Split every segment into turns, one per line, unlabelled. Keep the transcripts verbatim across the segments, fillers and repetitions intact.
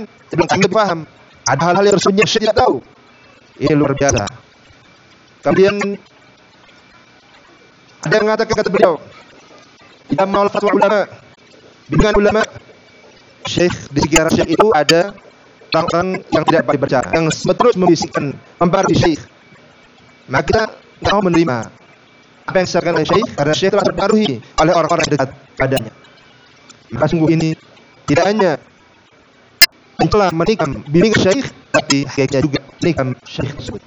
mengatakan, sebelum kami paham, ada hal-hal yang sebenarnya saya tidak tahu. Ini luar biasa. Kemudian ada yang mengatakan, kata beliau, tidak menolak fatwa ulama, bimbingan ulama. Syekh di sekitar Syekh itu ada orang-orang yang tidak pandai berbicara, yang terus membisikkan, mempengaruhi Syekh. Maka kita tidak mau menerima apa yang disampaikan oleh Syekh, karena Syekh telah terpengaruhi oleh orang-orang yang dekat padanya. Maka sungguh ini tidak hanya telah menikam bimbingan Syekh, tapi hakikatnya juga menikam Syekh tersebut.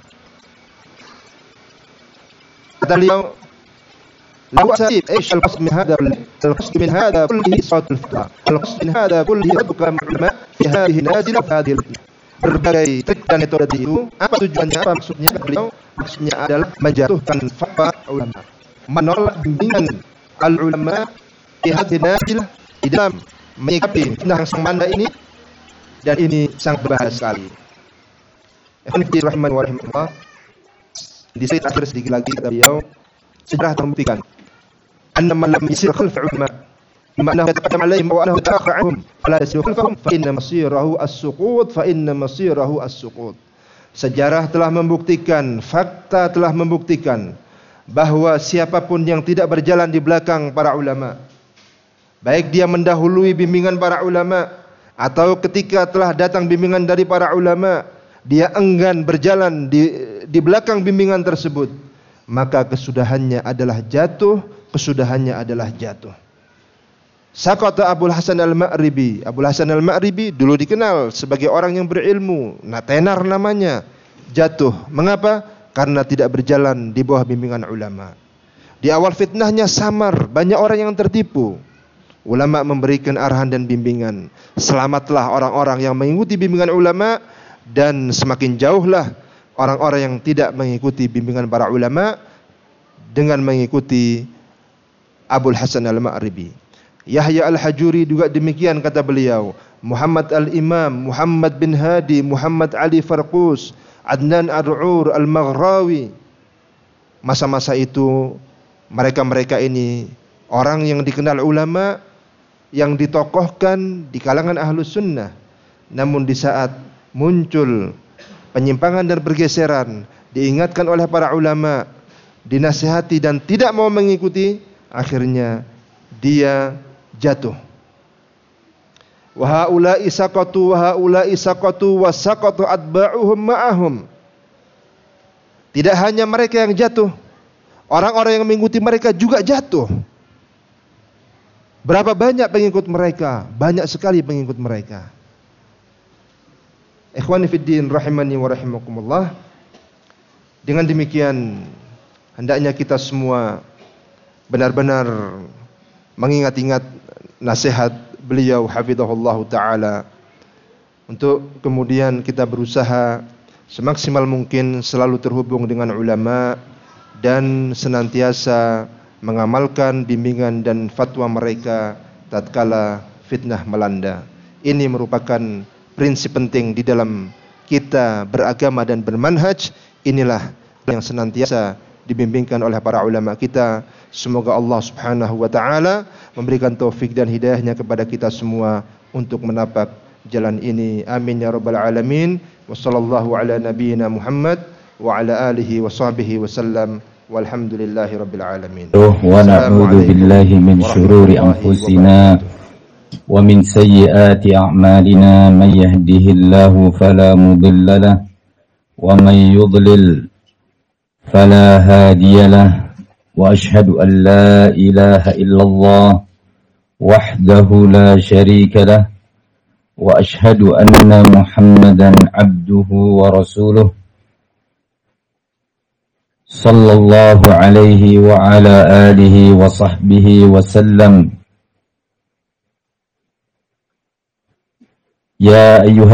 Kata beliau, lahu asalib, ايش القصد من هذا القصد من هذا كله صوت الفتوى القصد من هذا كله رد كلام العلماء في هذه النازله في هذه الفتنه. Berbagai trik dan metode itu, apa tujuannya, apa maksudnya? Kata beliau, maksudnya adalah menjatuhkan fatwa ulama, menolak bimbingan al-ulama fi hadhihi nazilah, di dalam menyikapi fitnah yang sang manda ini, dan ini sangat berbahaya sekali. Ikhwan fillah rahimani wa rahimakumullah. Di slide akhir sedikit lagi kata beliau, sejarah membuktikan anna man lam yasir khalf ulama bima annahu yataqaddam alaihim wa annahu ta'akhkhar anhum fala yasir khalfahum fa inna masirahu as-suqut fa inna masirahu as-suqut. Sejarah telah membuktikan, fakta telah membuktikan bahwa siapapun yang tidak berjalan di belakang para ulama, baik dia mendahului bimbingan para ulama atau ketika telah datang bimbingan dari para ulama dia enggan berjalan di di belakang bimbingan tersebut, maka kesudahannya adalah jatuh, kesudahannya adalah jatuh. Saqata Abul Hasan Al-Ma'ribi. Abul Hasan Al-Ma'ribi dulu dikenal sebagai orang yang berilmu, nah tenar namanya, jatuh. Mengapa? Karena tidak berjalan di bawah bimbingan ulama. Di awal fitnahnya samar, banyak orang yang tertipu. Ulama memberikan arahan dan bimbingan. Selamatlah orang-orang yang mengikuti bimbingan ulama, dan semakin jauhlah orang-orang yang tidak mengikuti bimbingan para ulama dengan mengikuti Abul Hasan Al-Ma'ribi. Yahya Al-Hajuri juga demikian kata beliau. Muhammad Al-Imam, Muhammad bin Hadi, Muhammad Ali Farqus, Adnan Ar-Ru'ur Al-Maghrawi. Masa-masa itu mereka-mereka ini orang yang dikenal ulama, yang ditokohkan di kalangan Ahlus Sunnah. Namun di saat muncul penyimpangan dan pergeseran, diingatkan oleh para ulama, dinasihati dan tidak mau mengikuti, akhirnya dia jatuh. Wa haula'i saqatu wa haula'i saqatu wa saqatu atba'uhum ma'ahum. Tidak hanya mereka yang jatuh, orang-orang yang mengikuti mereka juga jatuh. Berapa banyak pengikut mereka? Banyak sekali pengikut mereka. Ikhwani fiddin rahimani wa rahimakumullah. Dengan demikian hendaknya kita semua benar-benar mengingat-ingat nasihat beliau hafizahullah ta'ala, untuk kemudian kita berusaha semaksimal mungkin selalu terhubung dengan ulama dan senantiasa mengamalkan bimbingan dan fatwa mereka tatkala fitnah melanda. Ini merupakan prinsip penting di dalam kita beragama dan bermanhaj. Inilah yang senantiasa dibimbingkan oleh para ulama kita. Semoga Allah Subhanahu wa taala memberikan taufik dan hidayahnya kepada kita semua untuk menapak jalan ini. Amin ya rabbal alamin. Wa sallallahu ala nabiyyina Muhammad wa ala alihi wa sahbihi wasallam. Walhamdulillahi rabbil alamin.
Wa na'udzu billahi min syururi anfusina wa min sayyiati a'malina. Man yahdihillahu fala mudilla lahu wa man yudlil fala hadiya lahu. Wa ashhadu an la ilaha illallah wahdahu la syarika lahu wa ashhadu anna Muhammadan abduhu wa rasuluh sallallahu alaihi wa ala alihi wa sahbihi wa sallam. Ya ayyuhal